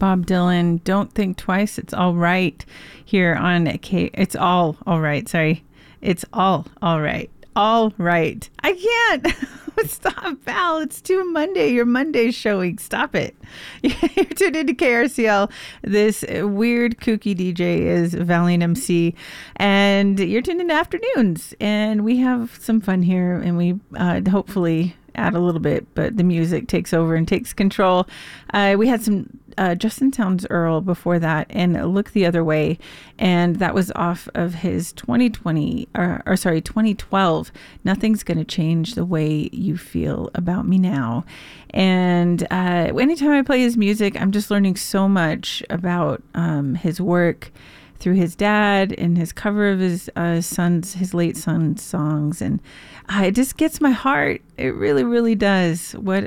Bob Dylan. Don't think twice. It's all right here on It's all right. Sorry. It's all right. All right. I can't. Stop, Val. It's too Monday. Your Monday's showing. Stop it. You're tuned into KRCL. This weird, kooky DJ is Valiant MC. And you're tuned into Afternoons. And we have some fun here. And we hopefully add a little bit, but the music takes over and takes control. We had some Justin Townes Earl before that, and Look the Other Way, and that was off of his 2012 Nothing's Gonna Change the Way You Feel About Me Now. And anytime I play his music, I'm just learning so much about his work through his dad and his cover of his late son's songs, and it just gets my heart. It really, really does. What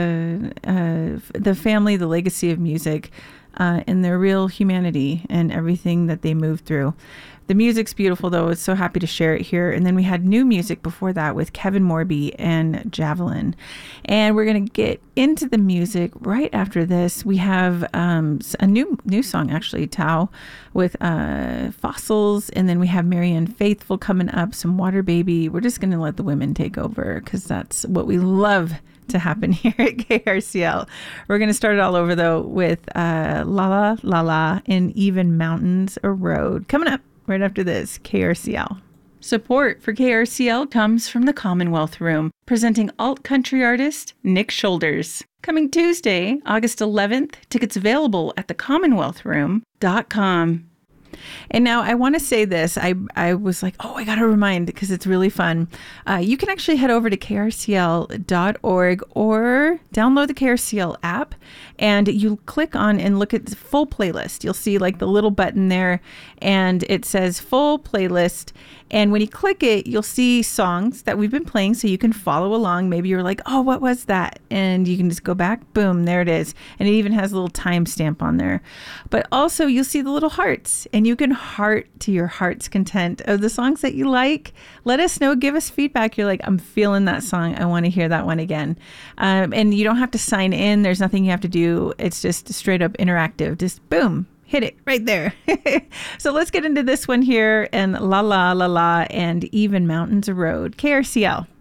the family, the legacy of music, and their real humanity and everything that they moved through. The music's beautiful, though. It's so happy to share it here. And then we had new music before that with Kevin Morby and Javelin. And we're going to get into the music right after this. We have a new song, actually, Tao, with Fossils. And then we have Marianne Faithfull coming up, some Water Baby. We're just going to let the women take over because that's what we love to happen here at KRCL. We're going to start it all over, though, with La La La La and Even Mountains Erode. Coming up right after this, KRCL. Support for KRCL comes from the Commonwealth Room, presenting alt-country artist Nick Shoulders. Coming Tuesday, August 11th, tickets available at thecommonwealthroom.com. And now I want to say this. I was like, I got to remind because it's really fun. You can actually head over to krcl.org or download the KRCL app, and you click on and look at the full playlist. You'll see like the little button there, and it says full playlist. And when you click it, you'll see songs that we've been playing so you can follow along. Maybe you're like, oh, what was that? And you can just go back. Boom, there it is. And it even has a little timestamp on there. But also you'll see the little hearts, and you can heart to your heart's content of the songs that you like. Let us know. Give us feedback. You're like, I'm feeling that song. I want to hear that one again. And you don't have to sign in. There's nothing you have to do. It's just straight up interactive. Just boom. Hit it right there. So let's get into this one here, and La La La La and Even Mountains Erode. KRCL.